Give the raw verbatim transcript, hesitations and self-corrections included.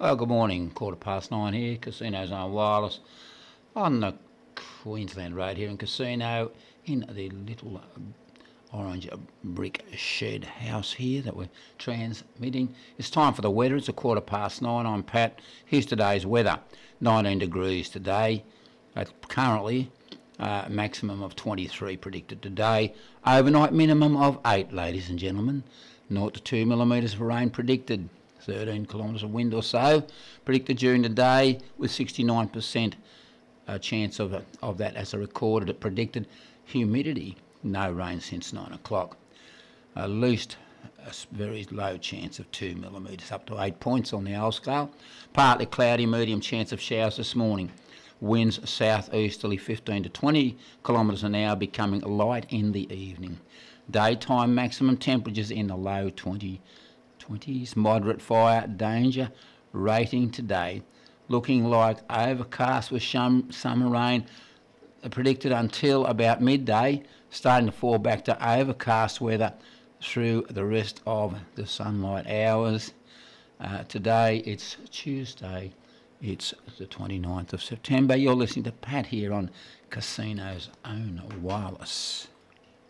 Well, good morning. Quarter past nine here. Casino's on Wireless on the Queensland Road here in Casino in the little uh, orange brick shed house here that we're transmitting. It's time for the weather. It's a quarter past nine. I'm Pat. Here's today's weather. nineteen degrees today. Uh, currently, uh, maximum of twenty-three predicted today. Overnight minimum of eight, ladies and gentlemen. zero to two millimetres of rain predicted. thirteen kilometres of wind or so predicted during the day, with sixty-nine percent uh, chance of, uh, of that as I recorded it. Predicted humidity, no rain since nine o'clock. At least a very low chance of two millimetres, up to eight points on the owl scale. Partly cloudy, medium chance of showers this morning. Winds south-easterly fifteen to twenty kilometres an hour, becoming light in the evening. Daytime maximum temperatures in the low twenties. Moderate fire danger rating today. Looking like overcast with some summer rain predicted until about midday, starting to fall back to overcast weather through the rest of the sunlight hours. Uh, today it's Tuesday, it's the twenty-ninth of September. You're listening to Pat here on Casino's Own Wireless.